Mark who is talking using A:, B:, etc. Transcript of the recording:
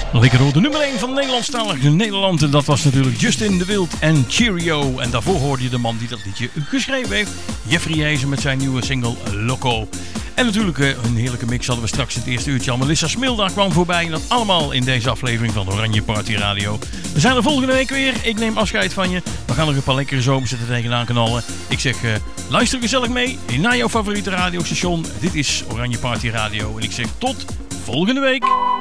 A: Lekker hoor, de nummer 1 van Nederlandstalig Nederland. En dat was natuurlijk Justin de Wild en Cheerio. En daarvoor hoorde je de man die dat liedje geschreven heeft. Jeffrey Heijzen met zijn nieuwe single Loco. En natuurlijk een heerlijke mix hadden we straks in het eerste uurtje al. Melissa Smilda kwam voorbij. En dat allemaal in deze aflevering van Oranje Party Radio. We zijn er volgende week weer. Ik neem afscheid van je. We gaan nog een paar lekkere zomers er tegenaan knallen. Ik zeg, luister gezellig mee naar jouw favoriete radiostation. Dit is Oranje Party Radio. En ik zeg tot volgende week.